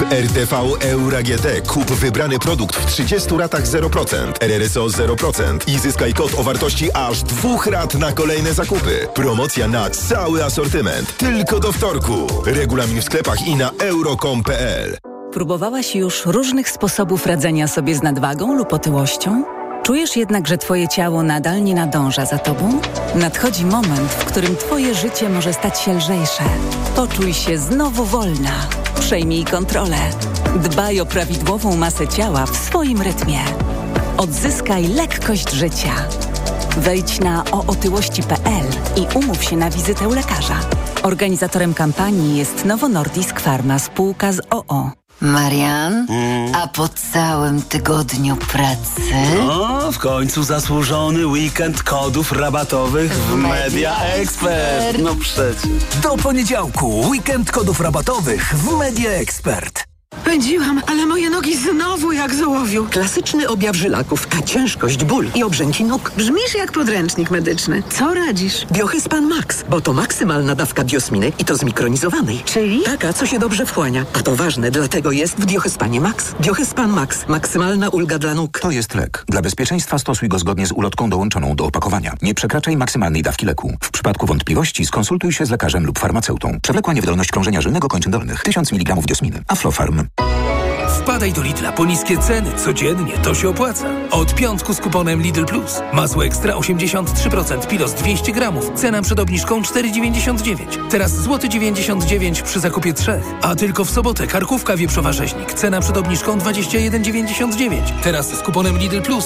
W RTV Euro AGD kup wybrany produkt w 30 ratach 0%, RRSO 0% i zyskaj kod o wartości aż 2 rat na kolejne zakupy. Promocja na cały asortyment. Tylko do wtorku. Regulamin w sklepach i na euro.com.pl. Próbowałaś już różnych sposobów radzenia sobie z nadwagą lub otyłością? Czujesz jednak, że twoje ciało nadal nie nadąża za tobą? Nadchodzi moment, w którym twoje życie może stać się lżejsze. Poczuj się znowu wolna. Przejmij kontrolę. Dbaj o prawidłową masę ciała w swoim rytmie. Odzyskaj lekkość życia. Wejdź na ootyłości.pl i umów się na wizytę u lekarza. Organizatorem kampanii jest Novo Nordisk Pharma, spółka z OO. Marian, a po całym tygodniu pracy? No, w końcu zasłużony weekend kodów rabatowych w Media Expert. No przecież. Do poniedziałku weekend kodów rabatowych w Media Expert. Pędziłam, ale moje nogi znowu jak z ołowiu. Klasyczny objaw żylaków, a ciężkość, ból i obrzęki nóg. Brzmisz jak podręcznik medyczny. Co radzisz? Biohyspan Max, bo to maksymalna dawka biosminy i to zmikronizowanej. Czyli? Taka, co się dobrze wchłania. A to ważne, dlatego jest w Biohyspanie Max. Biohyspan Max. Maksymalna ulga dla nóg. To jest lek. Dla bezpieczeństwa stosuj go zgodnie z ulotką dołączoną do opakowania. Nie przekraczaj maksymalnej dawki leku. W przypadku wątpliwości skonsultuj się z lekarzem lub farmaceutą. Przewlekła niewydolność krążenia żylnego kończyn dolnych. 1000 mg diosminy. Aflofarm. Wpadaj do Lidla po niskie ceny codziennie, to się opłaca. Od piątku z kuponem Lidl Plus. Masło ekstra 83%, pilos 200 gramów. Cena przed obniżką 4,99. Teraz złoty 99 przy zakupie 3. A tylko w sobotę karkówka wieprzowa rzeźnik. Cena przed obniżką 21,99. Teraz z kuponem Lidl Plus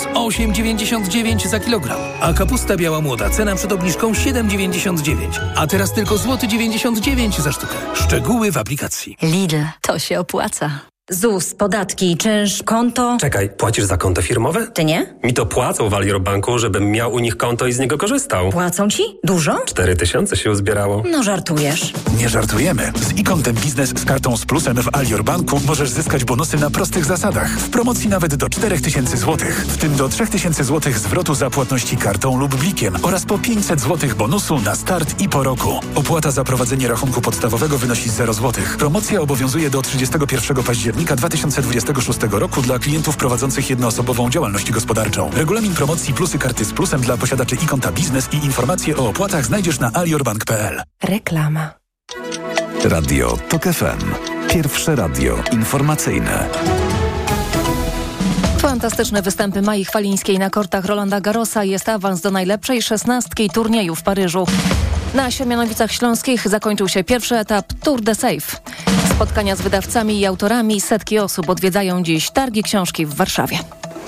8,99 za kilogram. A kapusta biała młoda. Cena przed obniżką 7,99. A teraz tylko złoty 99 za sztukę. Szczegóły w aplikacji. Lidl, to się opłaca. ZUS, podatki, czynsz, konto. Czekaj, płacisz za konto firmowe? Ty nie? Mi to płacą w Alior Banku, żebym miał u nich konto i z niego korzystał. Płacą ci? Dużo? 4000 się uzbierało. No żartujesz. Nie żartujemy. Z e-kontem biznes z kartą z plusem w Alior Banku możesz zyskać bonusy na prostych zasadach. W promocji nawet do 4000 zł. W tym do 3000 zł zwrotu za płatności kartą lub blikiem oraz po 500 zł bonusu na start i po roku. Opłata za prowadzenie rachunku podstawowego wynosi 0 zł. Promocja obowiązuje do 31 października 2026 roku dla klientów prowadzących jednoosobową działalność gospodarczą. Regulamin promocji plusy karty z plusem dla posiadaczy e-konta biznes i informacje o opłatach znajdziesz na aliorbank.pl. Reklama. Radio TOK FM. Pierwsze radio informacyjne. Fantastyczne występy Mai Chwalińskiej na kortach Rolanda Garrosa. Jest awans do najlepszej 16 turnieju w Paryżu. Na Siemianowicach Śląskich zakończył się pierwszy etap Tour de Safe. Spotkania z wydawcami i autorami. Setki osób odwiedzają dziś targi książki w Warszawie.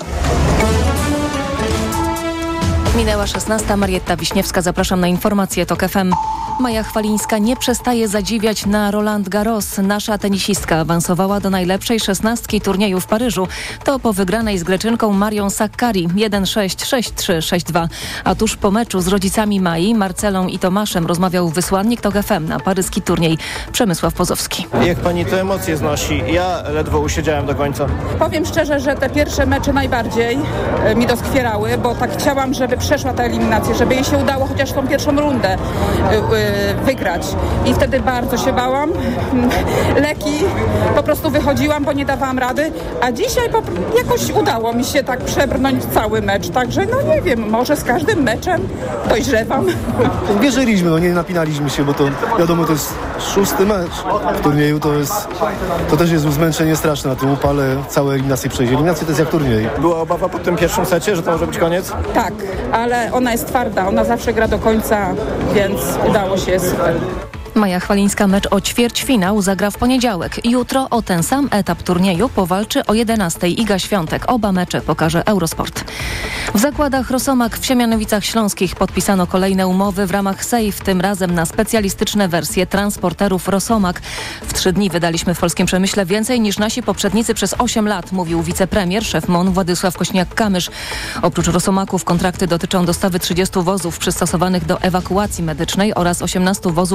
Minęła 16. Marietta Wiśniewska. Zapraszam na informacje TOK FM. Maja Chwalińska nie przestaje zadziwiać na Roland Garros. Nasza tenisistka awansowała do najlepszej 16 turnieju w Paryżu. To po wygranej z Greczynką Marią Sakkari 1-6, 6-3, 6-2. A tuż po meczu z rodzicami Mai, Marcelą i Tomaszem rozmawiał wysłannik TOK FM na paryski turniej Przemysław Pozowski. Jak pani te emocje znosi? Ja ledwo usiedziałem do końca. Powiem szczerze, że te pierwsze mecze najbardziej mi doskwierały, bo tak chciałam, żeby przeszła ta eliminacja, żeby jej się udało chociaż tą pierwszą rundę wygrać. I wtedy bardzo się bałam. Leki po prostu wychodziłam, bo nie dawałam rady. A dzisiaj jakoś udało mi się tak przebrnąć cały mecz. Także no nie wiem, może z każdym meczem dojrzewam. Wierzyliśmy, nie napinaliśmy się, bo to wiadomo, to jest 6. mecz w turnieju. To też jest zmęczenie straszne na tym upale. Całe eliminacje przejdzie. Eliminacje to jest jak turniej. Była obawa po tym pierwszym secie, że to może być koniec? Tak, ale ona jest twarda. Ona zawsze gra do końca, więc udało się, super. Maja Chwalińska mecz o ćwierćfinał zagra w poniedziałek. Jutro o ten sam etap turnieju powalczy o 11:00 Iga Świątek. Oba mecze pokaże Eurosport. W zakładach Rosomak w Siemianowicach Śląskich podpisano kolejne umowy w ramach SAFE, tym razem na specjalistyczne wersje transporterów Rosomak. W 3 dni wydaliśmy w polskim przemyśle więcej niż nasi poprzednicy przez 8 lat, mówił wicepremier, szef MON Władysław Kośniak-Kamysz. Oprócz Rosomaków kontrakty dotyczą dostawy 30 wozów przystosowanych do ewakuacji medycznej oraz 18 wozów dowodzenia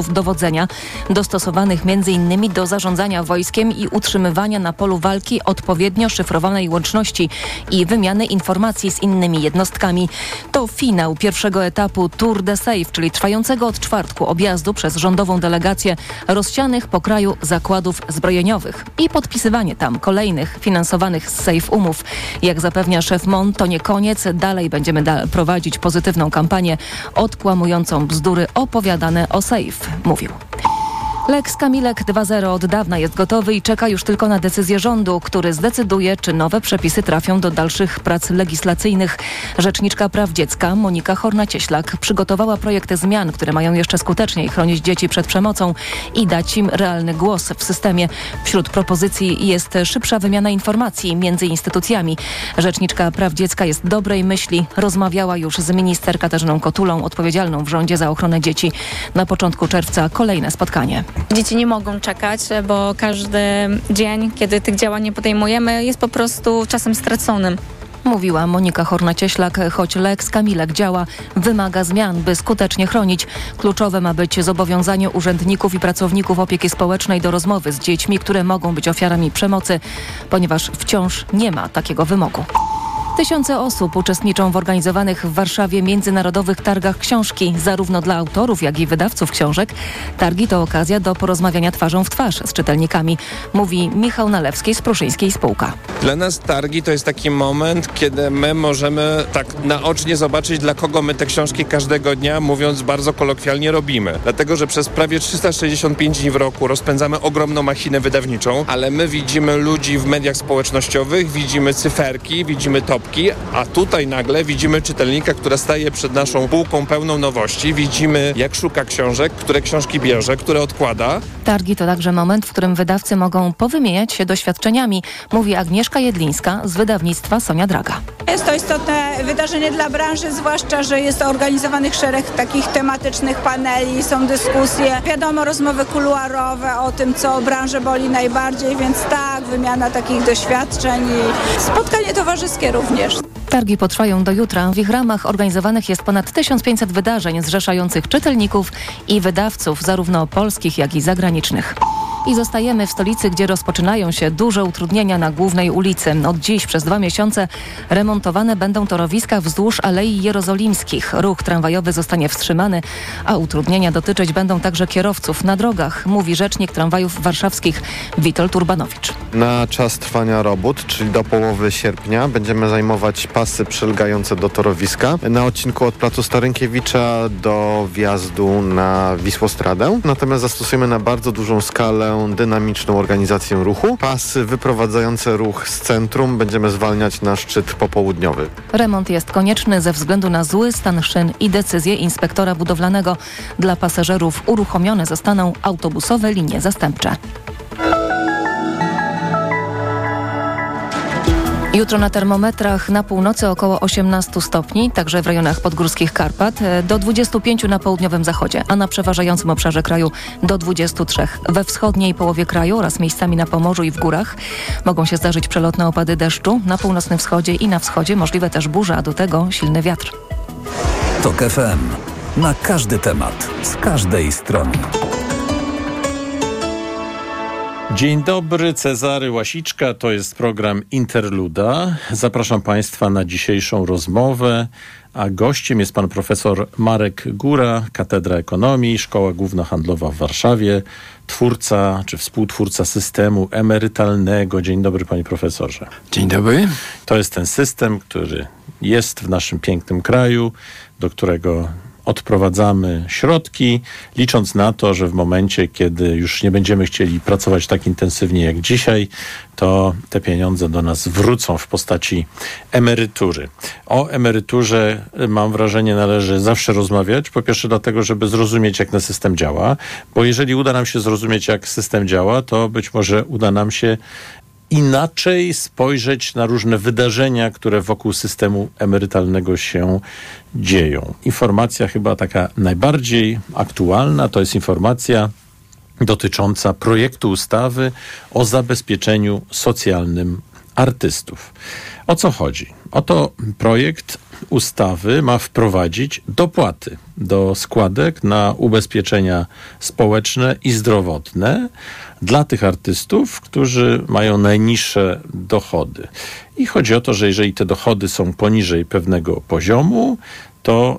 urządzenia dostosowanych m.in. do zarządzania wojskiem i utrzymywania na polu walki odpowiednio szyfrowanej łączności i wymiany informacji z innymi jednostkami. To finał pierwszego etapu Tour de Safe, czyli trwającego od czwartku objazdu przez rządową delegację rozsianych po kraju zakładów zbrojeniowych i podpisywanie tam kolejnych finansowanych z Safe umów. Jak zapewnia szef MON, to nie koniec. Dalej będziemy prowadzić pozytywną kampanię odkłamującą bzdury opowiadane o Safe, mówił. Lex Kamilek 2.0 od dawna jest gotowy i czeka już tylko na decyzję rządu, który zdecyduje, czy nowe przepisy trafią do dalszych prac legislacyjnych. Rzeczniczka praw dziecka Monika Horna-Cieślak przygotowała projekty zmian, które mają jeszcze skuteczniej chronić dzieci przed przemocą i dać im realny głos w systemie. Wśród propozycji jest szybsza wymiana informacji między instytucjami. Rzeczniczka praw dziecka jest dobrej myśli. Rozmawiała już z minister Katarzyną Kotulą, odpowiedzialną w rządzie za ochronę dzieci. Na początku czerwca kolejne spotkanie. Dzieci nie mogą czekać, bo każdy dzień, kiedy tych działań nie podejmujemy, jest po prostu czasem straconym. Mówiła Monika Horna-Cieślak, choć Lex Kamilek działa, wymaga zmian, by skutecznie chronić. Kluczowe ma być zobowiązanie urzędników i pracowników opieki społecznej do rozmowy z dziećmi, które mogą być ofiarami przemocy, ponieważ wciąż nie ma takiego wymogu. Tysiące osób uczestniczą w organizowanych w Warszawie międzynarodowych targach książki, zarówno dla autorów, jak i wydawców książek. Targi to okazja do porozmawiania twarzą w twarz z czytelnikami, mówi Michał Nalewski z Pruszyńskiej Spółka. Dla nas targi to jest taki moment, kiedy my możemy tak naocznie zobaczyć, dla kogo my te książki każdego dnia, mówiąc bardzo kolokwialnie, robimy. Dlatego, że przez prawie 365 dni w roku rozpędzamy ogromną machinę wydawniczą, ale my widzimy ludzi w mediach społecznościowych, widzimy cyferki, widzimy top. A tutaj nagle widzimy czytelnika, który staje przed naszą półką pełną nowości. Widzimy, jak szuka książek, które książki bierze, które odkłada. Targi to także moment, w którym wydawcy mogą powymieniać się doświadczeniami, mówi Agnieszka Jedlińska z wydawnictwa Sonia Draga. Jest to istotne wydarzenie dla branży, zwłaszcza, że jest organizowanych szereg takich tematycznych paneli, są dyskusje, wiadomo, rozmowy kuluarowe o tym, co branżę boli najbardziej, więc tak, wymiana takich doświadczeń i spotkanie towarzyskie również. Targi potrwają do jutra. W ich ramach organizowanych jest ponad 1500 wydarzeń zrzeszających czytelników i wydawców, zarówno polskich, jak i zagranicznych. I zostajemy w stolicy, gdzie rozpoczynają się duże utrudnienia na głównej ulicy. Od dziś przez 2 miesiące remontowane będą torowiska wzdłuż Alei Jerozolimskich. Ruch tramwajowy zostanie wstrzymany, a utrudnienia dotyczyć będą także kierowców na drogach, mówi rzecznik tramwajów warszawskich Witold Urbanowicz. Na czas trwania robót, czyli do połowy sierpnia, będziemy zajmować pasy przylegające do torowiska na odcinku od placu Starynkiewicza do wjazdu na Wisłostradę. Natomiast zastosujemy na bardzo dużą skalę dynamiczną organizację ruchu. Pasy wyprowadzające ruch z centrum będziemy zwalniać na szczyt popołudniowy. Remont jest konieczny ze względu na zły stan szyn i decyzję inspektora budowlanego. Dla pasażerów uruchomione zostaną autobusowe linie zastępcze. Jutro na termometrach na północy około 18 stopni, także w rejonach podgórskich Karpat, do 25 na południowym zachodzie, a na przeważającym obszarze kraju do 23. We wschodniej połowie kraju oraz miejscami na Pomorzu i w górach mogą się zdarzyć przelotne opady deszczu, na północnym wschodzie i na wschodzie możliwe też burze, a do tego silny wiatr. TOK FM. Na każdy temat, z każdej strony. Dzień dobry, Cezary Łasiczka, to jest program Interluda. Zapraszam Państwa na dzisiejszą rozmowę, a gościem jest pan profesor Marek Góra, Katedra Ekonomii, Szkoła Główna Handlowa w Warszawie, twórca czy współtwórca systemu emerytalnego. Dzień dobry, panie profesorze. Dzień dobry. To jest ten system, który jest w naszym pięknym kraju, do którego odprowadzamy środki, licząc na to, że w momencie, kiedy już nie będziemy chcieli pracować tak intensywnie jak dzisiaj, to te pieniądze do nas wrócą w postaci emerytury. O emeryturze, mam wrażenie, należy zawsze rozmawiać. Po pierwsze dlatego, żeby zrozumieć, jak ten system działa, bo jeżeli uda nam się zrozumieć, jak system działa, to być może uda nam się inaczej spojrzeć na różne wydarzenia, które wokół systemu emerytalnego się dzieją. Informacja chyba taka najbardziej aktualna to jest informacja dotycząca projektu ustawy o zabezpieczeniu socjalnym artystów. O co chodzi? Oto projekt ustawy ma wprowadzić dopłaty do składek na ubezpieczenia społeczne i zdrowotne dla tych artystów, którzy mają najniższe dochody. I chodzi o to, że jeżeli te dochody są poniżej pewnego poziomu, to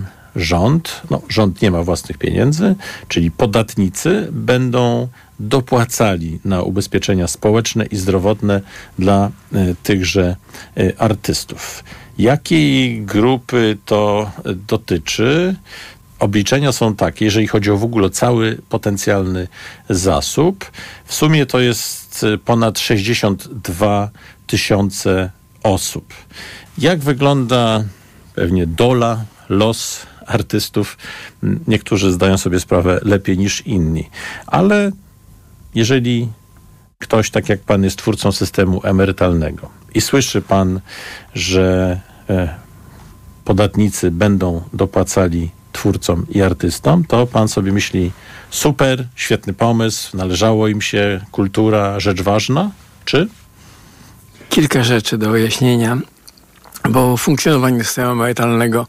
rząd nie ma własnych pieniędzy, czyli podatnicy będą dopłacali na ubezpieczenia społeczne i zdrowotne dla tychże artystów. Jakiej grupy to dotyczy? Obliczenia są takie, jeżeli chodzi o w ogóle cały potencjalny zasób. W sumie to jest ponad 62 000 osób. Jak wygląda pewnie los artystów? Niektórzy zdają sobie sprawę lepiej niż inni. Ale jeżeli ktoś, tak jak pan, jest twórcą systemu emerytalnego i słyszy pan, że podatnicy będą dopłacali twórcom i artystom, to pan sobie myśli: super, świetny pomysł, należało im się, kultura, rzecz ważna, czy? Kilka rzeczy do wyjaśnienia, bo funkcjonowanie systemu emerytalnego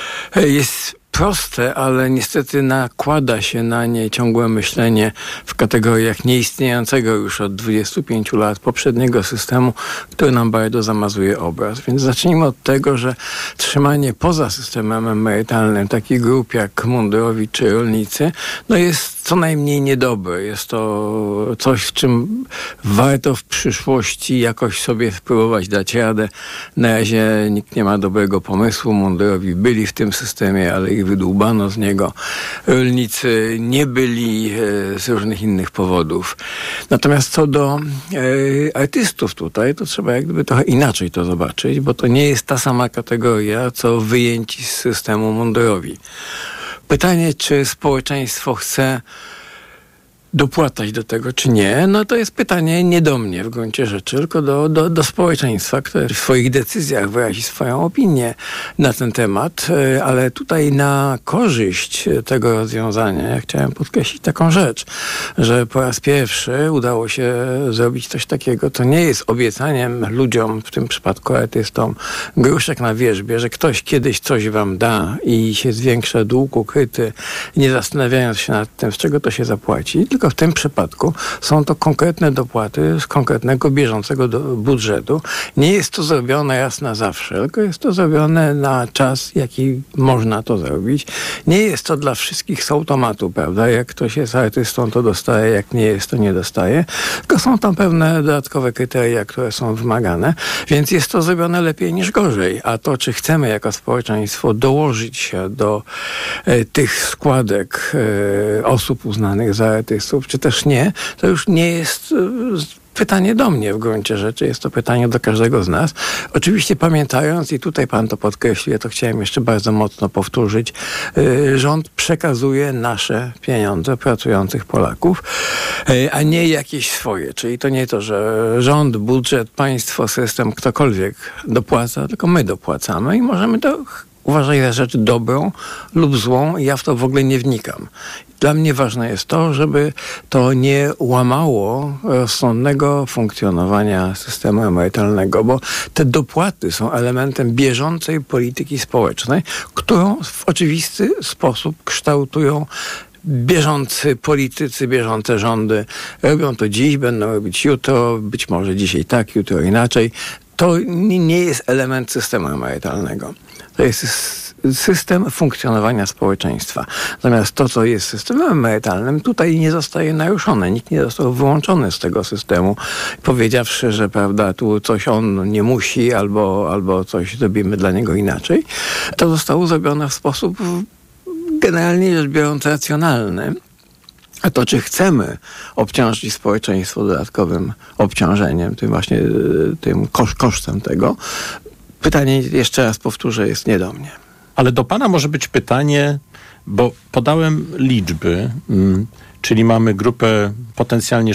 jest proste, ale niestety nakłada się na nie ciągłe myślenie w kategoriach nieistniejącego już od 25 lat poprzedniego systemu, który nam bardzo zamazuje obraz. Więc zacznijmy od tego, że trzymanie poza systemem emerytalnym takich grup jak mundurowi czy rolnicy, jest co najmniej niedobre. Jest to coś, w czym warto w przyszłości jakoś sobie spróbować dać radę. Na razie nikt nie ma dobrego pomysłu. Mundurowi byli w tym systemie, ale ich wydłubano z niego. Rolnicy nie byli z różnych innych powodów. Natomiast co do artystów tutaj, to trzeba jak gdyby trochę inaczej to zobaczyć, bo to nie jest ta sama kategoria, co wyjęci z systemu mundurowi. Pytanie, czy społeczeństwo chce dopłatać do tego, czy nie, to jest pytanie nie do mnie w gruncie rzeczy, tylko do społeczeństwa, które w swoich decyzjach wyrazi swoją opinię na ten temat, ale tutaj na korzyść tego rozwiązania ja chciałem podkreślić taką rzecz, że po raz pierwszy udało się zrobić coś takiego, to nie jest obiecaniem ludziom, w tym przypadku artystom, gruszek na wierzbie, że ktoś kiedyś coś wam da i się zwiększa dług ukryty, nie zastanawiając się nad tym, z czego to się zapłaci, tylko w tym przypadku są to konkretne dopłaty z konkretnego bieżącego budżetu. Nie jest to zrobione raz na zawsze, tylko jest to zrobione na czas, jaki można to zrobić. Nie jest to dla wszystkich z automatu, prawda? Jak ktoś jest artystą, to dostaje, jak nie jest, to nie dostaje. Tylko są tam pewne dodatkowe kryteria, które są wymagane, więc jest to zrobione lepiej niż gorzej. A to, czy chcemy jako społeczeństwo dołożyć się do tych składek osób uznanych za artystów, czy też nie, to już nie jest pytanie do mnie w gruncie rzeczy, jest to pytanie do każdego z nas. Oczywiście pamiętając, i tutaj pan to podkreślił, ja to chciałem jeszcze bardzo mocno powtórzyć, rząd przekazuje nasze pieniądze pracujących Polaków, a nie jakieś swoje. Czyli to nie to, że rząd, budżet, państwo, system, ktokolwiek dopłaca, tylko my dopłacamy i możemy to uważać za rzecz dobrą lub złą. Ja w to w ogóle nie wnikam. Dla mnie ważne jest to, żeby to nie łamało rozsądnego funkcjonowania systemu emerytalnego, bo te dopłaty są elementem bieżącej polityki społecznej, którą w oczywisty sposób kształtują bieżący politycy, bieżące rządy. Robią to dziś, będą robić jutro, być może dzisiaj tak, jutro inaczej. To nie jest element systemu emerytalnego. To jest system funkcjonowania społeczeństwa. Natomiast to, co jest systemem emerytalnym, tutaj nie zostaje naruszone. Nikt nie został wyłączony z tego systemu, powiedziawszy, że prawda, tu coś on nie musi albo coś zrobimy dla niego inaczej. To zostało zrobione w sposób generalnie rzecz biorąc racjonalny. A to, czy chcemy obciążyć społeczeństwo dodatkowym obciążeniem, tym kosztem tego, pytanie, jeszcze raz powtórzę, jest nie do mnie. Ale do pana może być pytanie, bo podałem liczby, czyli mamy grupę potencjalnie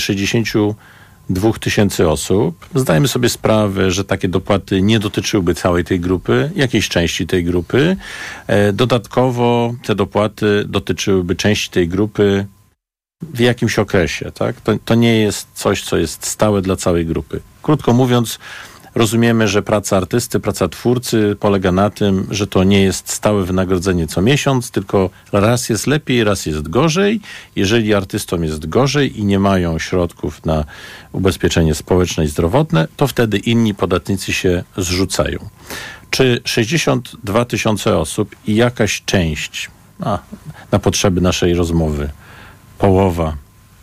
62 000 osób. Zdajemy sobie sprawę, że takie dopłaty nie dotyczyłyby całej tej grupy, jakiejś części tej grupy. Dodatkowo te dopłaty dotyczyłyby części tej grupy w jakimś okresie, tak? To nie jest coś, co jest stałe dla całej grupy. Krótko mówiąc, rozumiemy, że praca artysty, praca twórcy polega na tym, że to nie jest stałe wynagrodzenie co miesiąc, tylko raz jest lepiej, raz jest gorzej. Jeżeli artystom jest gorzej i nie mają środków na ubezpieczenie społeczne i zdrowotne, to wtedy inni podatnicy się zrzucają. Czy 62 000 osób i jakaś część, na potrzeby naszej rozmowy, połowa,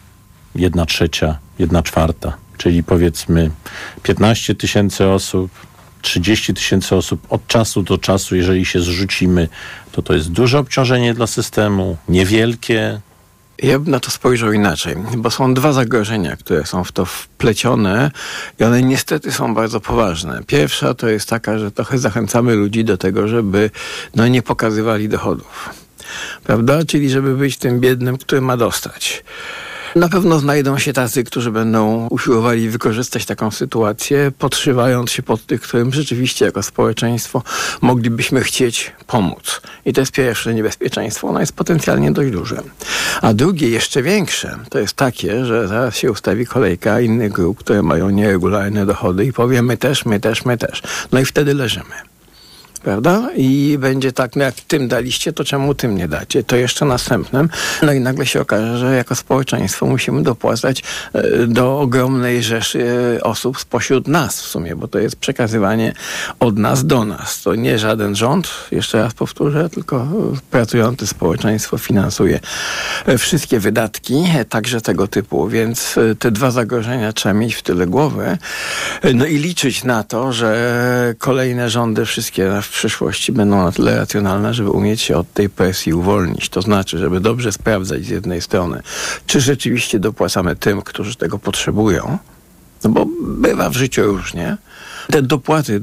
1/3, 1/4, czyli powiedzmy 15 000 osób, 30 000 osób od czasu do czasu, jeżeli się zrzucimy, to jest duże obciążenie dla systemu, niewielkie. Ja bym na to spojrzał inaczej, bo są dwa zagrożenia, które są w to wplecione i one niestety są bardzo poważne. Pierwsza to jest taka, że trochę zachęcamy ludzi do tego, żeby nie pokazywali dochodów. Prawda? Czyli żeby być tym biednym, który ma dostać. Na pewno znajdą się tacy, którzy będą usiłowali wykorzystać taką sytuację, podszywając się pod tych, którym rzeczywiście jako społeczeństwo moglibyśmy chcieć pomóc. I to jest pierwsze niebezpieczeństwo. Ono jest potencjalnie dość duże. A drugie, jeszcze większe, to jest takie, że zaraz się ustawi kolejka innych grup, które mają nieregularne dochody i powie my też. No i wtedy leżymy. Prawda? I będzie tak, jak tym daliście, to czemu tym nie dacie? To jeszcze następnym. No i nagle się okaże, że jako społeczeństwo musimy dopłacać do ogromnej rzeszy osób spośród nas w sumie, bo to jest przekazywanie od nas do nas. To nie żaden rząd, jeszcze raz powtórzę, tylko pracujące społeczeństwo finansuje wszystkie wydatki, także tego typu, więc te dwa zagrożenia trzeba mieć w tyle głowy. No i liczyć na to, że kolejne rządy wszystkie w przyszłości będą na tyle racjonalne, żeby umieć się od tej presji uwolnić. To znaczy, żeby dobrze sprawdzać z jednej strony, czy rzeczywiście dopłacamy tym, którzy tego potrzebują, no bo bywa w życiu różnie. Te dopłaty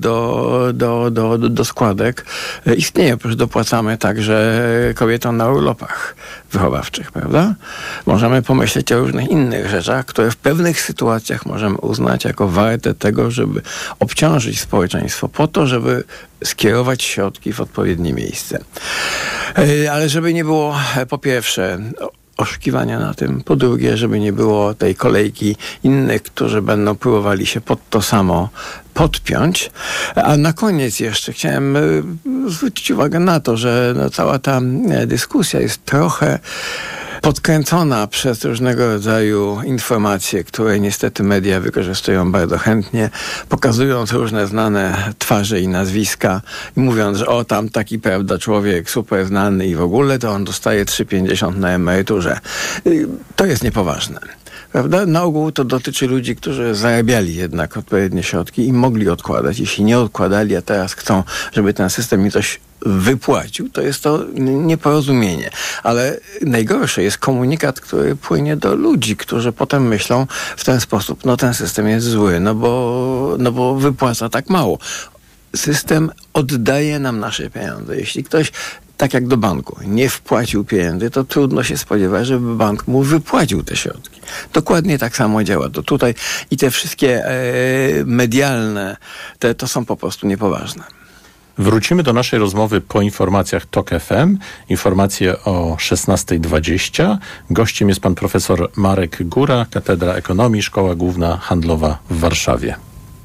do składek istnieją, przecież dopłacamy także kobietom na urlopach wychowawczych, prawda? Możemy pomyśleć o różnych innych rzeczach, które w pewnych sytuacjach możemy uznać jako warte tego, żeby obciążyć społeczeństwo po to, żeby skierować środki w odpowiednie miejsce. Ale żeby nie było, po pierwsze, oszukiwania na tym. Po drugie, żeby nie było tej kolejki innych, którzy będą próbowali się pod to samo podpiąć. A na koniec jeszcze chciałem zwrócić uwagę na to, że cała ta dyskusja jest trochę podkręcona przez różnego rodzaju informacje, które niestety media wykorzystują bardzo chętnie, pokazując różne znane twarze i nazwiska i mówiąc, że tam taki, prawda, człowiek super znany i w ogóle, to on dostaje 3,50 na emeryturze. To jest niepoważne. Prawda? Na ogół to dotyczy ludzi, którzy zarabiali jednak odpowiednie środki i mogli odkładać. Jeśli nie odkładali, a teraz chcą, żeby ten system im coś wypłacił, to jest to nieporozumienie. Ale najgorsze jest komunikat, który płynie do ludzi, którzy potem myślą w ten sposób, ten system jest zły, no bo wypłaca tak mało. System oddaje nam nasze pieniądze. Jeśli ktoś, tak jak do banku, nie wpłacił pieniędzy, to trudno się spodziewać, żeby bank mu wypłacił te środki. Dokładnie tak samo działa to tutaj i te wszystkie medialne, to są po prostu niepoważne. Wrócimy do naszej rozmowy po informacjach TOK FM. Informacje o 16:20. Gościem jest pan profesor Marek Góra, Katedra Ekonomii, Szkoła Główna Handlowa w Warszawie.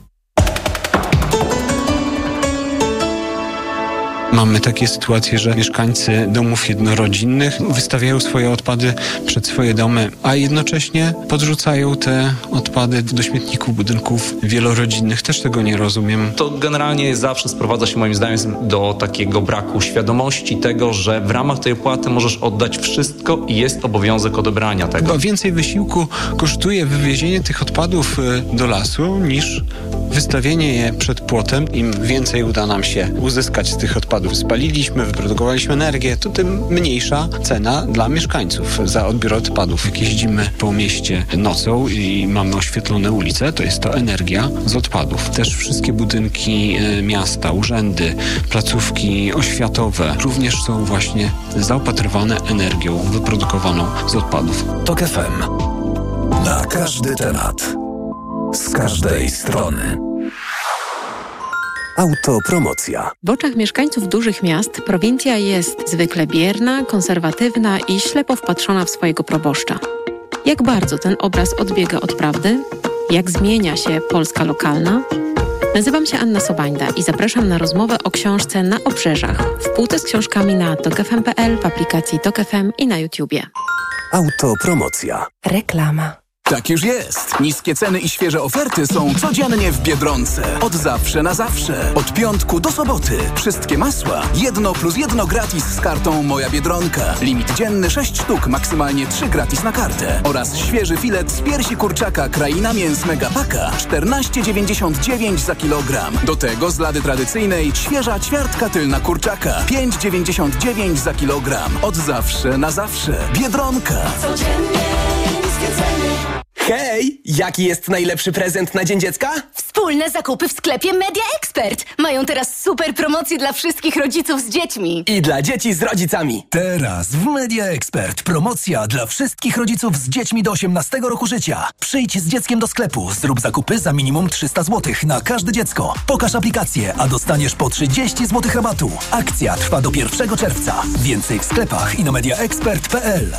Mamy takie sytuacje, że mieszkańcy domów jednorodzinnych wystawiają swoje odpady przed swoje domy, a jednocześnie podrzucają te odpady do śmietników budynków wielorodzinnych. Też tego nie rozumiem. To generalnie zawsze sprowadza się moim zdaniem do takiego braku świadomości tego, że w ramach tej opłaty możesz oddać wszystko i jest obowiązek odebrania tego. Bo więcej wysiłku kosztuje wywiezienie tych odpadów do lasu niż wystawienie je przed płotem. Im więcej uda nam się uzyskać z tych odpadów, spaliliśmy, wyprodukowaliśmy energię, to tym mniejsza cena dla mieszkańców za odbiór odpadów. Jak jeździmy po mieście nocą i mamy oświetlone ulice, to jest to energia z odpadów. Też wszystkie budynki miasta, urzędy, placówki oświatowe również są właśnie zaopatrywane energią wyprodukowaną z odpadów. TOK FM. Na każdy temat. Z każdej strony. Autopromocja. W oczach mieszkańców dużych miast prowincja jest zwykle bierna, konserwatywna i ślepo wpatrzona w swojego proboszcza. Jak bardzo ten obraz odbiega od prawdy? Jak zmienia się Polska lokalna? Nazywam się Anna Sobańda i zapraszam na rozmowę o książce Na obrzeżach w półce z książkami na tokfm.pl, w aplikacji Tok FM i na YouTubie. Autopromocja. Reklama. Tak już jest. Niskie ceny i świeże oferty są codziennie w Biedronce. Od zawsze na zawsze. Od piątku do soboty. Wszystkie masła 1+1 gratis z kartą Moja Biedronka. Limit dzienny 6 sztuk, maksymalnie 3 gratis na kartę. Oraz świeży filet z piersi kurczaka Kraina Mięs Megapaka 14,99 za kilogram. Do tego z lady tradycyjnej świeża ćwiartka tylna kurczaka 5,99 za kilogram. Od zawsze na zawsze. Biedronka. Codziennie niskie ceny. Hej! Jaki jest najlepszy prezent na Dzień Dziecka? Wspólne zakupy w sklepie Media Expert. Mają teraz super promocje dla wszystkich rodziców z dziećmi. I dla dzieci z rodzicami. Teraz w Media Expert promocja dla wszystkich rodziców z dziećmi do 18 roku życia. Przyjdź z dzieckiem do sklepu, zrób zakupy za minimum 300 zł na każde dziecko. Pokaż aplikację, a dostaniesz po 30 zł rabatu. Akcja trwa do 1 czerwca. Więcej w sklepach i na mediaexpert.pl.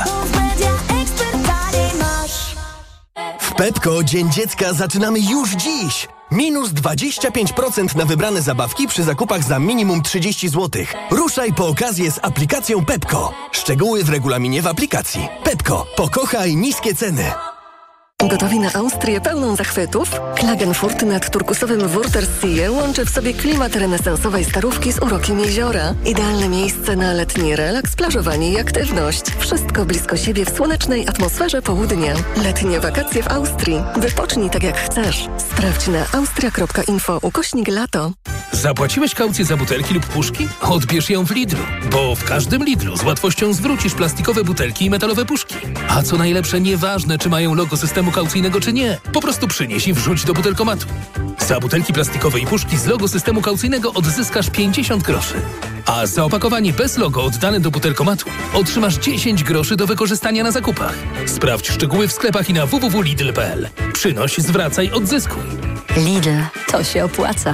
W Pepko Dzień Dziecka zaczynamy już dziś. Minus 25% na wybrane zabawki przy zakupach za minimum 30 zł. Ruszaj po okazję z aplikacją Pepko. Szczegóły w regulaminie w aplikacji. Pepko. Pokochaj niskie ceny. Gotowi na Austrię pełną zachwytów? Klagenfurt nad turkusowym Wörthersee łączy w sobie klimat renesansowej starówki z urokiem jeziora. Idealne miejsce na letni relaks, plażowanie i aktywność. Wszystko blisko siebie w słonecznej atmosferze południa. Letnie wakacje w Austrii. Wypocznij tak jak chcesz. Sprawdź na austria.info/lato. Zapłaciłeś kaucję za butelki lub puszki? Odbierz ją w Lidlu, bo w każdym Lidlu z łatwością zwrócisz plastikowe butelki i metalowe puszki. A co najlepsze, nieważne czy mają logo systemu kaucyjnego czy nie, po prostu przynieś i wrzuć do butelkomatu. Za butelki plastikowe i puszki z logo systemu kaucyjnego odzyskasz 50 groszy. A za opakowanie bez logo oddane do butelkomatu otrzymasz 10 groszy do wykorzystania na zakupach. Sprawdź szczegóły w sklepach i na www.lidl.pl. Przynoś, zwracaj, odzyskuj. Lidl, to się opłaca.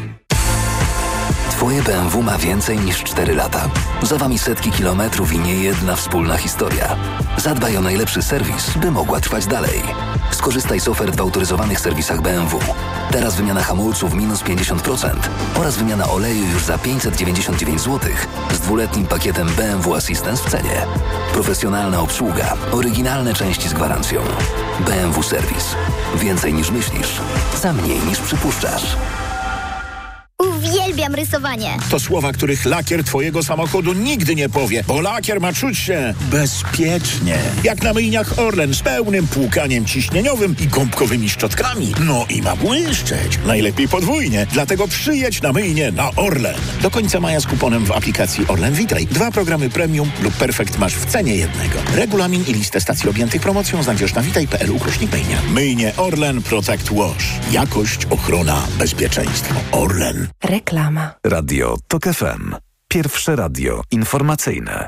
Twoje BMW ma więcej niż 4 lata. Za wami setki kilometrów i niejedna wspólna historia. Zadbaj o najlepszy serwis, by mogła trwać dalej. Skorzystaj z ofert w autoryzowanych serwisach BMW. Teraz wymiana hamulców minus 50% oraz wymiana oleju już za 599 zł z 2-letnim pakietem BMW Assistance w cenie. Profesjonalna obsługa, oryginalne części z gwarancją. BMW Serwis. Więcej niż myślisz, za mniej niż przypuszczasz. Uwielbiam rysowanie. To słowa, których lakier twojego samochodu nigdy nie powie, bo lakier ma czuć się bezpiecznie. Jak na myjniach Orlen z pełnym płukaniem ciśnieniowym i gąbkowymi szczotkami. No i ma błyszczeć. Najlepiej podwójnie. Dlatego przyjedź na myjnię na Orlen. Do końca maja z kuponem w aplikacji Orlen Witaj. 2 programy premium lub perfekt masz w cenie jednego. Regulamin i listę stacji objętych promocją znajdziesz na witaj.pl/myjnia. Myjnie Orlen Protect Wash. Jakość, ochrona, bezpieczeństwo. Orlen. Reklama. Radio Tok FM. Pierwsze radio informacyjne.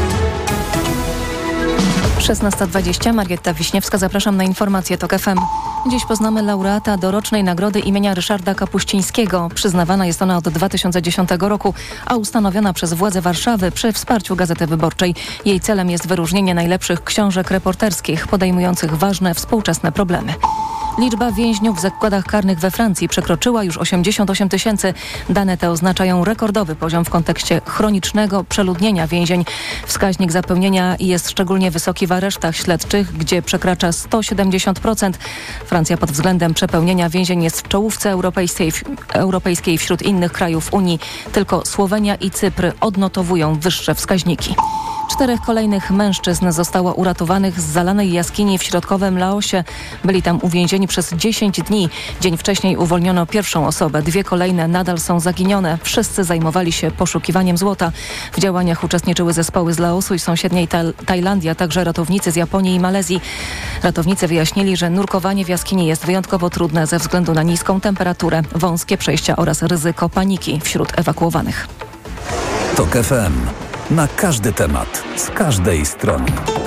16:20, Marietta Wiśniewska, zapraszam na informacje TOK FM. Dziś poznamy laureata dorocznej nagrody imienia Ryszarda Kapuścińskiego. Przyznawana jest ona od 2010 roku, a ustanowiona przez władze Warszawy przy wsparciu Gazety Wyborczej. Jej celem jest wyróżnienie najlepszych książek reporterskich podejmujących ważne współczesne problemy. Liczba więźniów w zakładach karnych we Francji przekroczyła już 88 000. Dane te oznaczają rekordowy poziom w kontekście chronicznego przeludnienia więzień. Wskaźnik zapełnienia jest szczególnie wysoki w aresztach śledczych, gdzie przekracza 170%. Francja pod względem przepełnienia więzień jest w czołówce europejskiej wśród innych krajów Unii. Tylko Słowenia i Cypr odnotowują wyższe wskaźniki. 4 kolejnych mężczyzn zostało uratowanych z zalanej jaskini w środkowym Laosie. Byli tam uwięzieni przez 10 dni. Dzień wcześniej uwolniono pierwszą osobę. 2 kolejne nadal są zaginione. Wszyscy zajmowali się poszukiwaniem złota. W działaniach uczestniczyły zespoły z Laosu i sąsiedniej Tajlandii, a także ratownicy z Japonii i Malezji. Ratownicy wyjaśnili, że nurkowanie w jaskini jest wyjątkowo trudne ze względu na niską temperaturę, wąskie przejścia oraz ryzyko paniki wśród ewakuowanych. Tok FM. Na każdy temat, z każdej strony.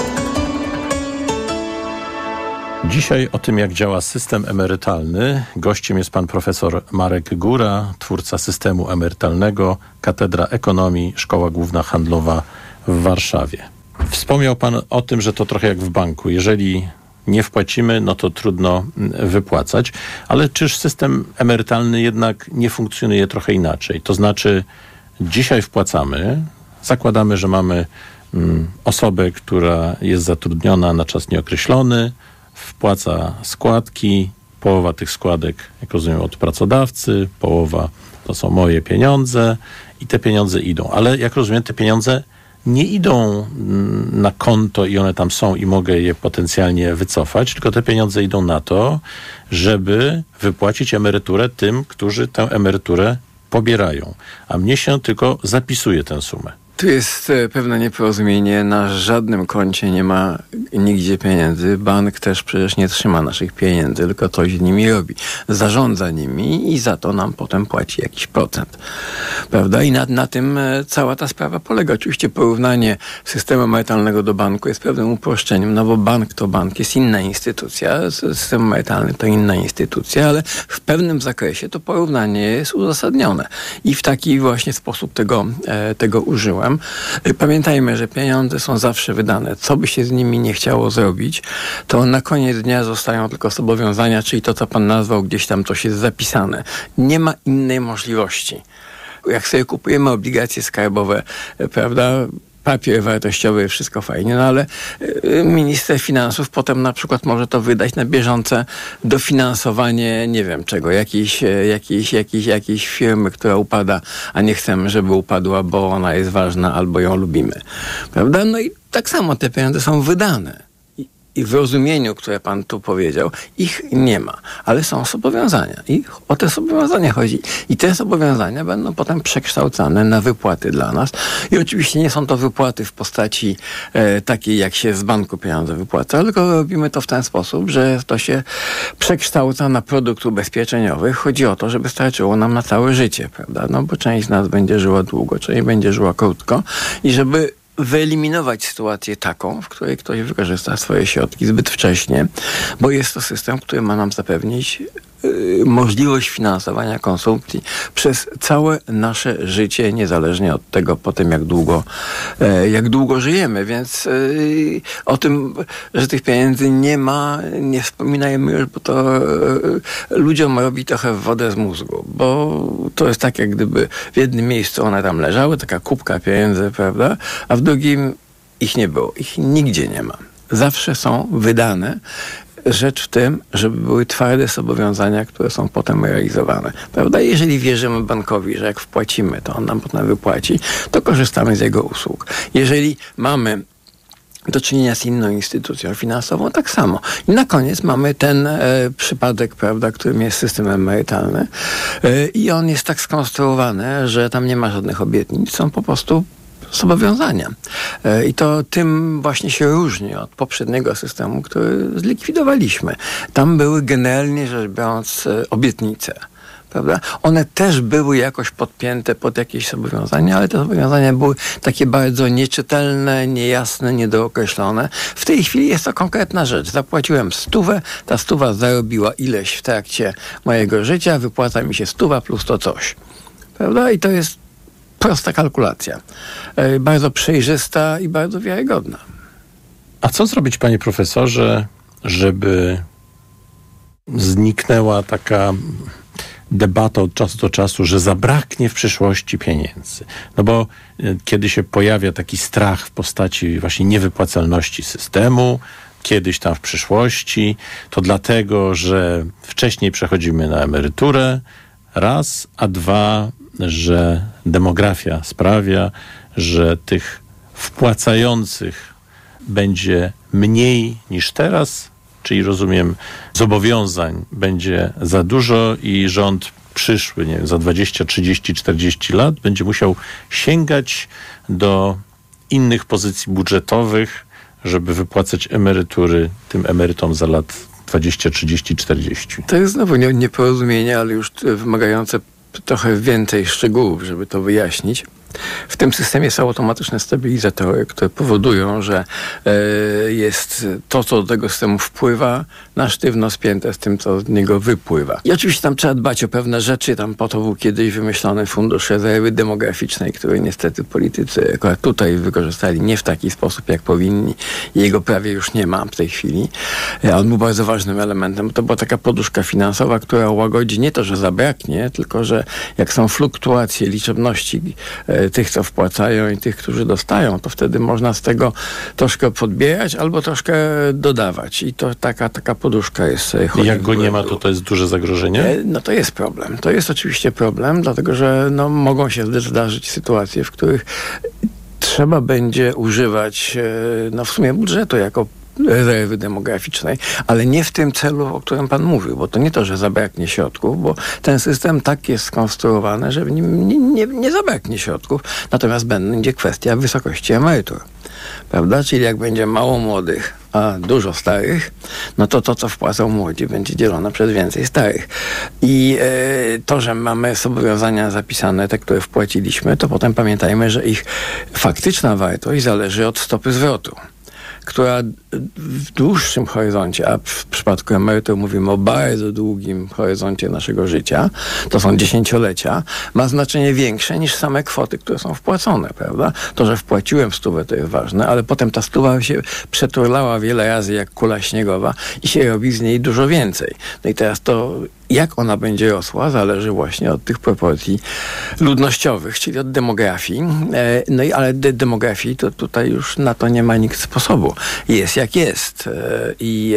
Dzisiaj o tym, jak działa system emerytalny. Gościem jest pan profesor Marek Góra, twórca systemu emerytalnego, Katedra Ekonomii, Szkoła Główna Handlowa w Warszawie. Wspomniał pan o tym, że to trochę jak w banku. Jeżeli nie wpłacimy, no to trudno wypłacać. Ale czyż system emerytalny jednak nie funkcjonuje trochę inaczej? To znaczy dzisiaj wpłacamy, zakładamy, że mamy osobę, która jest zatrudniona na czas nieokreślony, wpłaca składki, połowa tych składek, jak rozumiem, od pracodawcy, połowa to są moje pieniądze i te pieniądze idą. Ale jak rozumiem, te pieniądze nie idą na konto i one tam są i mogę je potencjalnie wycofać, tylko te pieniądze idą na to, żeby wypłacić emeryturę tym, którzy tę emeryturę pobierają. A mnie się tylko zapisuje tę sumę. Tu jest pewne nieporozumienie. Na żadnym koncie nie ma nigdzie pieniędzy. Bank też przecież nie trzyma naszych pieniędzy, tylko coś z nimi robi. Zarządza nimi i za to nam potem płaci jakiś procent. Prawda? I na tym cała ta sprawa polega. Oczywiście porównanie systemu emerytalnego do banku jest pewnym uproszczeniem, no bo bank to bank, jest inna instytucja, system emerytalny to inna instytucja, ale w pewnym zakresie to porównanie jest uzasadnione. I w taki właśnie sposób tego użyłem. Pamiętajmy, że pieniądze są zawsze wydane. Co by się z nimi nie chciało zrobić, to na koniec dnia zostają tylko zobowiązania, czyli to, co pan nazwał, gdzieś tam coś jest zapisane. Nie ma innej możliwości. Jak sobie kupujemy obligacje skarbowe, prawda, papier wartościowy, wszystko fajnie, no ale minister finansów potem na przykład może to wydać na bieżące dofinansowanie, nie wiem czego, jakiejś firmy, która upada, a nie chcemy, żeby upadła, bo ona jest ważna albo ją lubimy. Prawda? No i tak samo te pieniądze są wydane. I w rozumieniu, które pan tu powiedział, ich nie ma, ale są zobowiązania. I o te zobowiązania chodzi. I te zobowiązania będą potem przekształcane na wypłaty dla nas. I oczywiście nie są to wypłaty w postaci takiej, jak się z banku pieniądze wypłaca, tylko robimy to w ten sposób, że to się przekształca na produkt ubezpieczeniowy. Chodzi o to, żeby starczyło nam na całe życie, prawda? No bo część z nas będzie żyła długo, część będzie żyła krótko i żeby wyeliminować sytuację taką, w której ktoś wykorzysta swoje środki zbyt wcześnie, bo jest to system, który ma nam zapewnić możliwość finansowania konsumpcji przez całe nasze życie, niezależnie od tego potem, jak długo żyjemy. Więc o tym, że tych pieniędzy nie ma, nie wspominajmy już, bo to ludziom robi trochę wodę z mózgu, bo to jest tak, jak gdyby w jednym miejscu one tam leżały, taka kubka pieniędzy, prawda, a w drugim ich nie było. Ich nigdzie nie ma. Zawsze są wydane. Rzecz w tym, żeby były twarde zobowiązania, które są potem realizowane. Prawda? Jeżeli wierzymy bankowi, że jak wpłacimy, to on nam potem wypłaci, to korzystamy z jego usług. Jeżeli mamy do czynienia z inną instytucją finansową, tak samo. I na koniec mamy ten przypadek, prawda, którym jest system emerytalny i on jest tak skonstruowany, że tam nie ma żadnych obietnic, są po prostu zobowiązania. I to tym właśnie się różni od poprzedniego systemu, który zlikwidowaliśmy. Tam były generalnie rzecz biorąc obietnice. Prawda? One też były jakoś podpięte pod jakieś zobowiązania, ale te zobowiązania były takie bardzo nieczytelne, niejasne, niedookreślone. W tej chwili jest to konkretna rzecz. Zapłaciłem 100, ta 100 zarobiła ileś w trakcie mojego życia, wypłaca mi się 100 plus to coś. Prawda? I to jest prosta kalkulacja. Bardzo przejrzysta i bardzo wiarygodna. A co zrobić, panie profesorze, żeby zniknęła taka debata od czasu do czasu, że zabraknie w przyszłości pieniędzy? No bo kiedy się pojawia taki strach w postaci właśnie niewypłacalności systemu, kiedyś tam w przyszłości, to dlatego, że wcześniej przechodzimy na emeryturę, raz, a dwa, że demografia sprawia, że tych wpłacających będzie mniej niż teraz, czyli rozumiem, zobowiązań będzie za dużo i rząd przyszły, nie wiem, za 20, 30, 40 lat będzie musiał sięgać do innych pozycji budżetowych, żeby wypłacać emerytury tym emerytom za lat 20, 30, 40. To jest znowu nieporozumienie, ale już wymagające trochę więcej szczegółów, żeby to wyjaśnić. W tym systemie są automatyczne stabilizatory, które powodują, że jest to, co do tego systemu wpływa, na sztywno spięte z tym, co z niego wypływa. I oczywiście tam trzeba dbać o pewne rzeczy. Tam po to był kiedyś wymyślony fundusz rezerwy demograficznej, który niestety politycy akurat tutaj wykorzystali nie w taki sposób, jak powinni. Jego prawie już nie ma w tej chwili. On był bardzo ważnym elementem. To była taka poduszka finansowa, która łagodzi nie to, że zabraknie, tylko że jak są fluktuacje liczebności tych, co wpłacają i tych, którzy dostają, to wtedy można z tego troszkę podbierać albo troszkę dodawać. I to taka poduszka jest. Jak go nie ma, to jest duże zagrożenie? No to jest problem. To jest oczywiście problem, dlatego że mogą się zdarzyć sytuacje, w których trzeba będzie używać w sumie budżetu jako rezerwy demograficznej, ale nie w tym celu, o którym pan mówił, bo to nie to, że zabraknie środków, bo ten system tak jest skonstruowany, że nie zabraknie środków, natomiast będzie kwestia wysokości emerytur. Prawda? Czyli jak będzie mało młodych, a dużo starych, no to co wpłacą młodzi, będzie dzielone przez więcej starych. I to, że mamy zobowiązania zapisane, te, które wpłaciliśmy, to potem pamiętajmy, że ich faktyczna wartość zależy od stopy zwrotu, która w dłuższym horyzoncie, a w przypadku emerytur mówimy o bardzo długim horyzoncie naszego życia, to są dziesięciolecia, ma znaczenie większe niż same kwoty, które są wpłacone, prawda? To, że wpłaciłem 100, to jest ważne, ale potem ta 100 się przeturlała wiele razy jak kula śniegowa i się robi z niej dużo więcej. No i teraz to, jak ona będzie rosła, zależy właśnie od tych proporcji ludnościowych, czyli od demografii. No i ale demografii to tutaj już na to nie ma nikt sposobu. Jest jak jest. I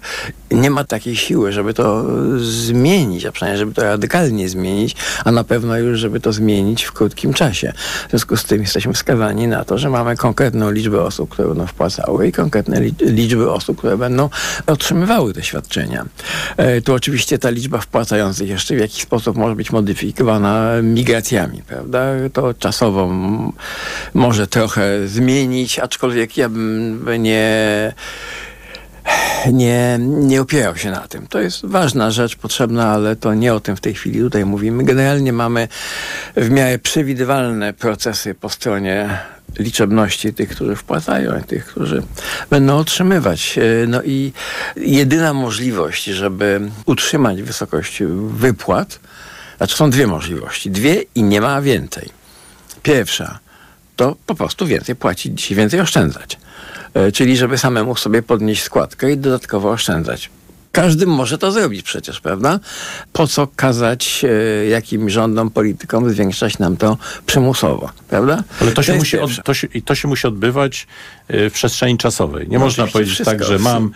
nie ma takiej siły, żeby to zmienić, a przynajmniej żeby to radykalnie zmienić, a na pewno już, żeby to zmienić w krótkim czasie. W związku z tym jesteśmy skazani na to, że mamy konkretną liczbę osób, które będą wpłacały i konkretne liczby osób, które będą otrzymywały te świadczenia. Tu oczywiście ta liczba wpłacających jeszcze w jakiś sposób może być modyfikowana migracjami, prawda? To czasowo może trochę zmienić, aczkolwiek ja bym nie opierał się na tym. To jest ważna rzecz, potrzebna, ale to nie o tym w tej chwili tutaj mówimy. Generalnie mamy w miarę przewidywalne procesy po stronie liczebności tych, którzy wpłacają i tych, którzy będą otrzymywać. No i jedyna możliwość, żeby utrzymać wysokość wypłat, znaczy są dwie możliwości. Dwie i nie ma więcej. Pierwsza to po prostu więcej płacić dzisiaj, więcej oszczędzać. Czyli żeby samemu sobie podnieść składkę i dodatkowo oszczędzać. Każdy może to zrobić przecież, prawda? Po co kazać jakimś rządom, politykom zwiększać nam to przymusowo, prawda? Ale to się musi odbywać w przestrzeni czasowej. Nie można powiedzieć tak, że mam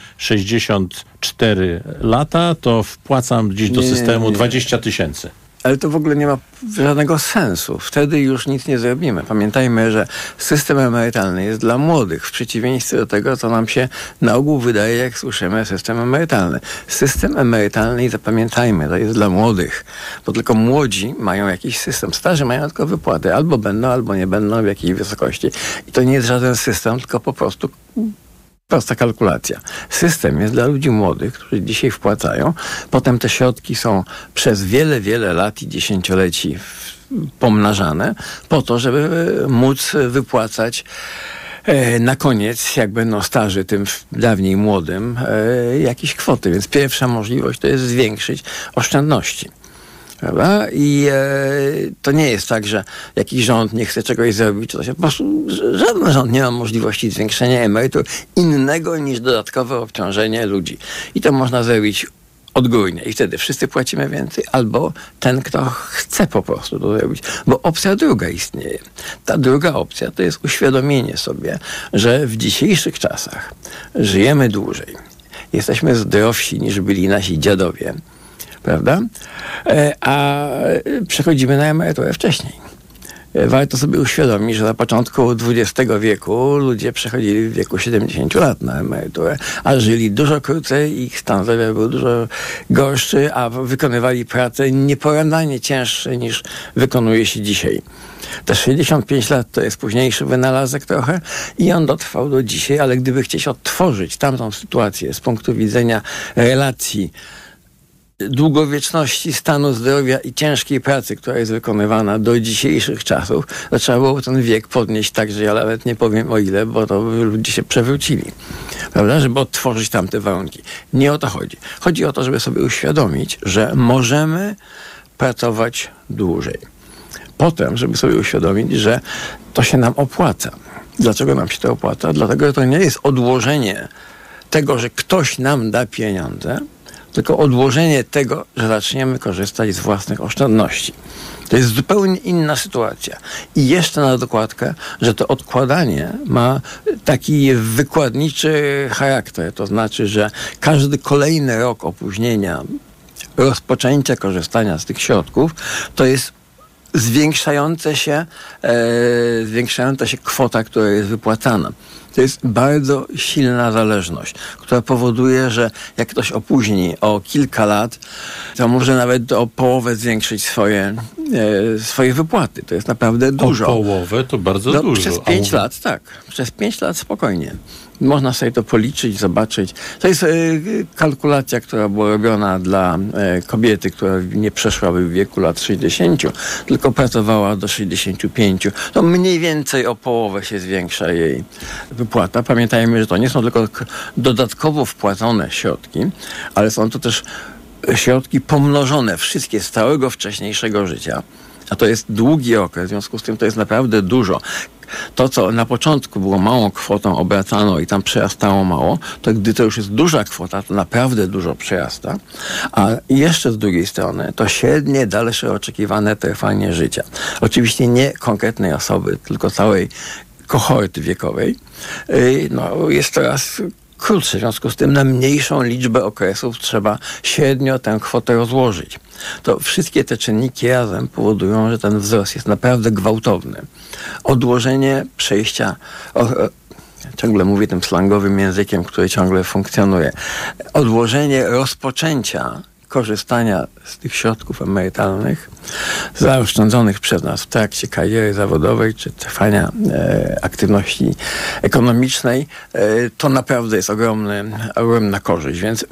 64 lata, to wpłacam gdzieś do systemu 20 000. Ale to w ogóle nie ma żadnego sensu. Wtedy już nic nie zrobimy. Pamiętajmy, że system emerytalny jest dla młodych, w przeciwieństwie do tego, co nam się na ogół wydaje, jak słyszymy system emerytalny. System emerytalny, i zapamiętajmy, to jest dla młodych, bo tylko młodzi mają jakiś system. Starzy mają tylko wypłaty. Albo będą, albo nie będą, w jakiej wysokości. I to nie jest żaden system, tylko po prostu prosta kalkulacja. System jest dla ludzi młodych, którzy dzisiaj wpłacają. Potem te środki są przez wiele, wiele lat i dziesięcioleci pomnażane po to, żeby móc wypłacać na koniec, jak będą starzy tym dawniej młodym, jakieś kwoty. Więc pierwsza możliwość to jest zwiększyć oszczędności. Prawda? I to nie jest tak, że jakiś rząd nie chce czegoś zrobić, to się po prostu żaden rząd nie ma możliwości zwiększenia emerytur innego niż dodatkowe obciążenie ludzi. I to można zrobić odgórnie i wtedy wszyscy płacimy więcej, albo ten, kto chce po prostu to zrobić. Bo opcja druga istnieje. Ta druga opcja to jest uświadomienie sobie, że w dzisiejszych czasach żyjemy dłużej. Jesteśmy zdrowsi niż byli nasi dziadowie. Prawda? A przechodzimy na emeryturę wcześniej. Warto sobie uświadomić, że na początku XX wieku ludzie przechodzili w wieku 70 lat na emeryturę, a żyli dużo krócej, ich stan zdrowia był dużo gorszy, a wykonywali pracę nieporównanie cięższe niż wykonuje się dzisiaj. Te 65 lat to jest późniejszy wynalazek trochę i on dotrwał do dzisiaj, ale gdyby chcieć odtworzyć tamtą sytuację z punktu widzenia relacji długowieczności stanu zdrowia i ciężkiej pracy, która jest wykonywana do dzisiejszych czasów, to trzeba było ten wiek podnieść tak, że ja nawet nie powiem o ile, bo to ludzie się przewrócili, prawda, żeby odtworzyć tamte warunki. Nie o to chodzi. Chodzi o to, żeby sobie uświadomić, że możemy pracować dłużej. Potem, żeby sobie uświadomić, że to się nam opłaca. Dlaczego nam się to opłaca? Dlatego, że to nie jest odłożenie tego, że ktoś nam da pieniądze, tylko odłożenie tego, że zaczniemy korzystać z własnych oszczędności. To jest zupełnie inna sytuacja. I jeszcze na dokładkę, że to odkładanie ma taki wykładniczy charakter. To znaczy, że każdy kolejny rok opóźnienia rozpoczęcia korzystania z tych środków to jest zwiększająca się kwota, która jest wypłacana. To jest bardzo silna zależność, która powoduje, że jak ktoś opóźni o kilka lat, to może nawet o połowę zwiększyć swoje wypłaty. To jest naprawdę dużo. O połowę to bardzo dużo. Przez 5 lat, tak. Przez 5 lat spokojnie. Można sobie to policzyć, zobaczyć. To jest kalkulacja, która była robiona dla kobiety, która nie przeszłaby w wieku lat 60, tylko pracowała do 65. To mniej więcej o połowę się zwiększa jej wypłata. Pamiętajmy, że to nie są tylko dodatkowo wpłacone środki, ale są to też środki pomnożone, wszystkie z całego wcześniejszego życia. A to jest długi okres, w związku z tym to jest naprawdę dużo. To, co na początku było małą kwotą obracano i tam przerastało mało, to gdy to już jest duża kwota, to naprawdę dużo przerasta. A jeszcze z drugiej strony to średnie, dalsze oczekiwane trwanie życia. Oczywiście nie konkretnej osoby, tylko całej kohorty wiekowej, jest coraz krótsze. W związku z tym na mniejszą liczbę okresów trzeba średnio tę kwotę rozłożyć. To wszystkie te czynniki razem powodują, że ten wzrost jest naprawdę gwałtowny. Odłożenie przejścia, ciągle mówię tym slangowym językiem, który ciągle funkcjonuje, odłożenie rozpoczęcia korzystania z tych środków emerytalnych zaoszczędzonych przez nas w trakcie kariery zawodowej czy trwania aktywności ekonomicznej, to naprawdę jest ogromna korzyść. Więc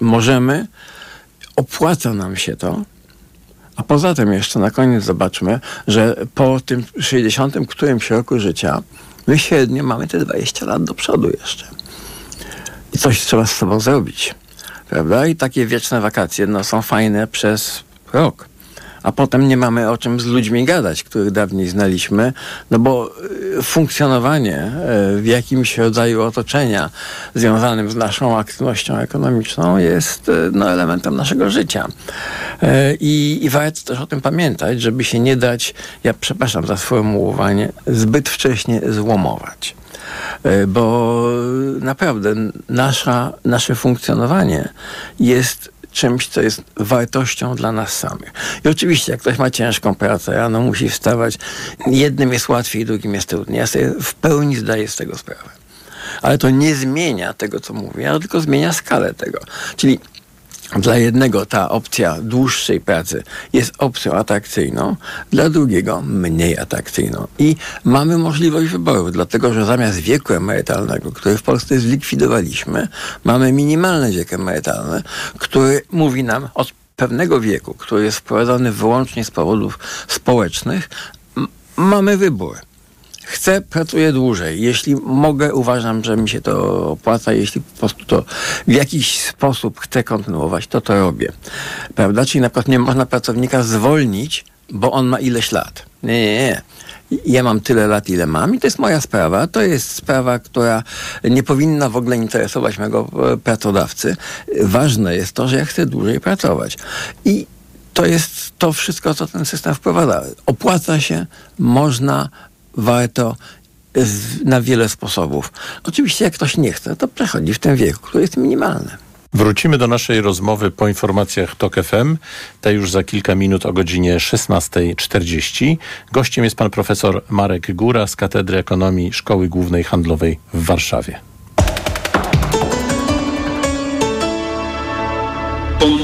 opłaca nam się to. A poza tym jeszcze na koniec zobaczmy, że po tym 60 którymś roku życia my średnio mamy te 20 lat do przodu jeszcze. I coś trzeba z sobą zrobić. Prawda? I takie wieczne wakacje są fajne przez rok. A potem nie mamy o czym z ludźmi gadać, których dawniej znaliśmy, bo funkcjonowanie w jakimś rodzaju otoczenia związanym z naszą aktywnością ekonomiczną jest elementem naszego życia. I warto też o tym pamiętać, żeby się nie dać, ja przepraszam za sformułowanie, zbyt wcześnie złomować. Bo naprawdę nasze funkcjonowanie jest czymś, co jest wartością dla nas samych. I oczywiście, jak ktoś ma ciężką pracę, rano musi wstawać, jednym jest łatwiej, drugim jest trudniej. Ja sobie w pełni zdaję z tego sprawę. Ale to nie zmienia tego, co mówię, ale tylko zmienia skalę tego. Czyli dla jednego ta opcja dłuższej pracy jest opcją atrakcyjną, dla drugiego mniej atrakcyjną. I mamy możliwość wyboru, dlatego że zamiast wieku emerytalnego, który w Polsce zlikwidowaliśmy, mamy minimalny wiek emerytalny, który mówi nam od pewnego wieku, który jest wprowadzony wyłącznie z powodów społecznych, mamy wybór. Chcę, pracuję dłużej. Jeśli mogę, uważam, że mi się to opłaca. Jeśli po prostu to w jakiś sposób chcę kontynuować, to robię. Prawda? Czyli na przykład nie można pracownika zwolnić, bo on ma ileś lat. Nie. Ja mam tyle lat, ile mam i to jest moja sprawa. To jest sprawa, która nie powinna w ogóle interesować mego pracodawcy. Ważne jest to, że ja chcę dłużej pracować. I to jest to wszystko, co ten system wprowadza. Opłaca się, można, warto na wiele sposobów. Oczywiście jak ktoś nie chce, to przechodzi w tym wieku, który jest minimalny. Wrócimy do naszej rozmowy po informacjach TOK FM. Te już za kilka minut o godzinie 16:40. Gościem jest pan profesor Marek Góra z Katedry Ekonomii Szkoły Głównej Handlowej w Warszawie. Con profundo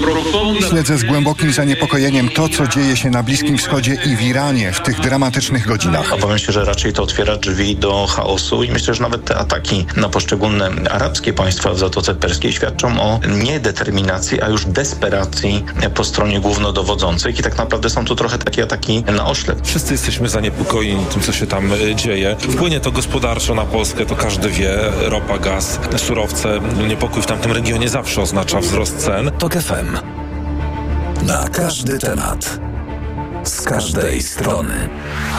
Śledzę z głębokim zaniepokojeniem to, co dzieje się na Bliskim Wschodzie i w Iranie w tych dramatycznych godzinach. Obawiam się, że raczej to otwiera drzwi do chaosu i myślę, że nawet te ataki na poszczególne arabskie państwa w Zatoce Perskiej świadczą o nie determinacji, a już desperacji po stronie głównodowodzących i tak naprawdę są to trochę takie ataki na oślep. Wszyscy jesteśmy zaniepokojeni tym, co się tam dzieje. Wpłynie to gospodarczo na Polskę, to każdy wie. Ropa, gaz, surowce. Niepokój w tamtym regionie zawsze oznacza wzrost cen. TOK FM. Na każdy temat. Z każdej strony.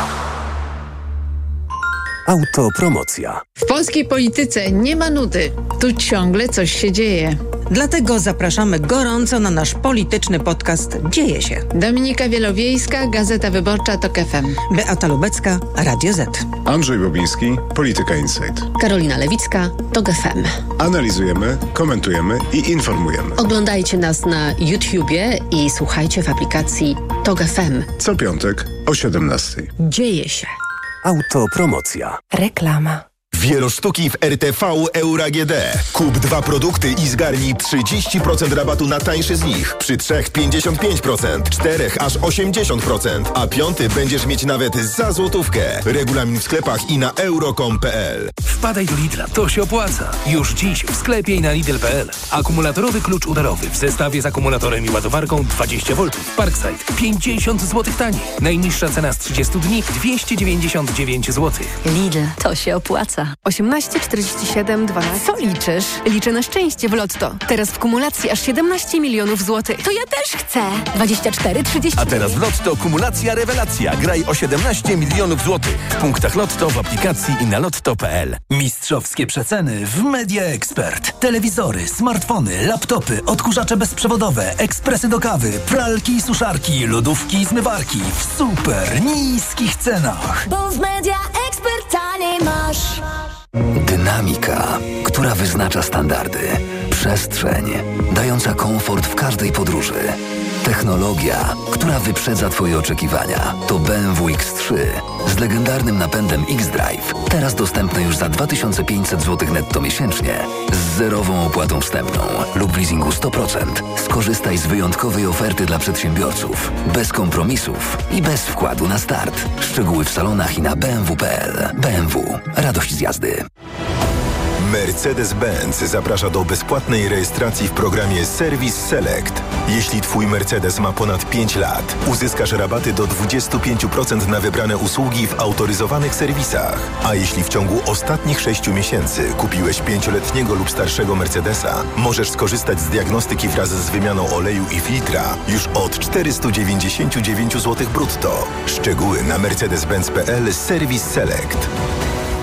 Autopromocja. W polskiej polityce nie ma nudy. Tu ciągle coś się dzieje. Dlatego zapraszamy gorąco na nasz polityczny podcast Dzieje się. Dominika Wielowiejska, Gazeta Wyborcza, TOK FM. Beata Lubecka, Radio Z. Andrzej Bobiński, Polityka Insight. Karolina Lewicka, TOK FM. Analizujemy, komentujemy i informujemy. Oglądajcie nas na YouTubie i słuchajcie w aplikacji TOK FM. Co piątek o 17:00. Dzieje się. Autopromocja. Reklama. Wielosztuki w RTV Euro AGD. Kup 2 produkty i zgarnij 30% rabatu na tańszy z nich. Przy 3 55%, 4 aż 80%, a 5 będziesz mieć nawet za złotówkę. Regulamin w sklepach i na euro.com.pl. Wpadaj do Lidla, to się opłaca. Już dziś w sklepie i na Lidl.pl. Akumulatorowy klucz udarowy w zestawie z akumulatorem i ładowarką 20V. Parkside 50 zł taniej. Najniższa cena z 30 dni 299 zł. Lidl, to się opłaca. 18 47 12. Co liczysz? Liczę na szczęście w Lotto. Teraz w kumulacji aż 17 milionów złotych. To ja też chcę. 24 30. A teraz w Lotto kumulacja rewelacja. Graj o 17 milionów złotych. W punktach Lotto, w aplikacji i na lotto.pl. Mistrzowskie przeceny w Media Expert. Telewizory, smartfony, laptopy, odkurzacze bezprzewodowe, ekspresy do kawy, pralki i suszarki, lodówki i zmywarki w super niskich cenach. Bo w Media Expert taniej masz. Dynamika, która wyznacza standardy. Przestrzeń, dająca komfort w każdej podróży. Technologia, która wyprzedza Twoje oczekiwania. To BMW X3 z legendarnym napędem X-Drive. Teraz dostępne już za 2500 zł netto miesięcznie. Z zerową opłatą wstępną lub w leasingu 100%. Skorzystaj z wyjątkowej oferty dla przedsiębiorców. Bez kompromisów i bez wkładu na start. Szczegóły w salonach i na bmw.pl. BMW. Radość z jazdy. Mercedes-Benz zaprasza do bezpłatnej rejestracji w programie Service Select. Jeśli Twój Mercedes ma ponad 5 lat, uzyskasz rabaty do 25% na wybrane usługi w autoryzowanych serwisach. A jeśli w ciągu ostatnich 6 miesięcy kupiłeś 5-letniego lub starszego Mercedesa, możesz skorzystać z diagnostyki wraz z wymianą oleju i filtra już od 499 zł brutto. Szczegóły na mercedes-benz.pl Service Select.